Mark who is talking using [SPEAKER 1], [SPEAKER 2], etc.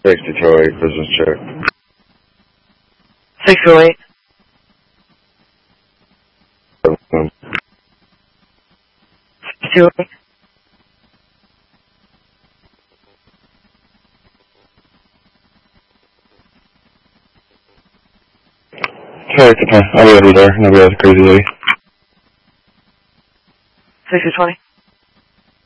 [SPEAKER 1] Thanks, Detroit. Business check.
[SPEAKER 2] 608.
[SPEAKER 1] Um,
[SPEAKER 2] 628.
[SPEAKER 1] Sorry, it's fine. I'll be over there. Nobody has a crazy lady.
[SPEAKER 2] 620.